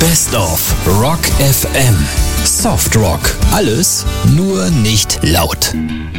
Best of Rock FM. Soft Rock. Alles, nur nicht laut.